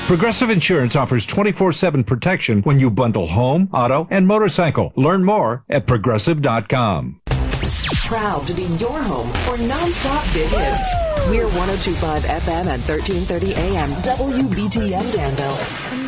Progressive Insurance offers 24/7 protection when you bundle home, auto, and motorcycle. Learn more at Progressive.com. Proud to be your home for nonstop big hits. We're 102.5 FM and 1330 AM WBTN Danville.